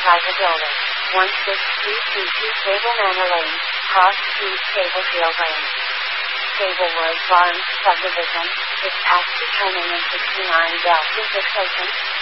inside the building. 16322 Sable Manor Lane, Cross Street, Sablefield Lane. Sablewood Farms Subdivision, is past determined in 69 Delta Dictation.